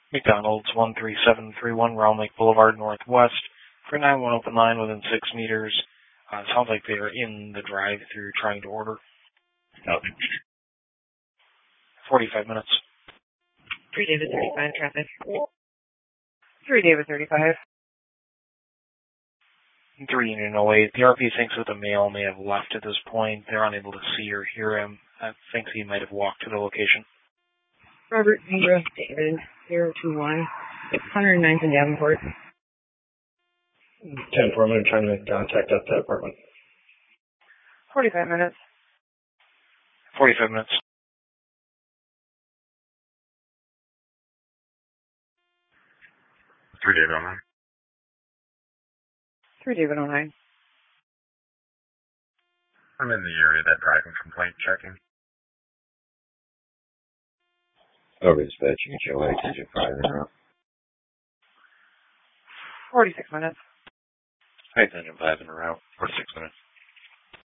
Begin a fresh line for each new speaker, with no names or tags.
McDonald's 13731 Round Lake Boulevard Northwest for 9-1 open line within 6 meters. Sounds like they are in the drive-thru trying to order.
Okay.
45 minutes.
3 David 35 traffic. 3 David 35.
3 Union 08. The RP thinks that the male may have left at this point. They're unable to see or hear him. I think he might have walked to the location.
Robert Zebra David 021. 109th and Davenport.
10-4, I'm trying to make contact at that apartment.
45 minutes.
45 minutes.
3 David 09.
3 David 09.
I'm in the area, that driving complaint checking.
Over dispatching at your light, digit 5 in a row.
46 minutes.
Height engine 5 in a row, 46 minutes.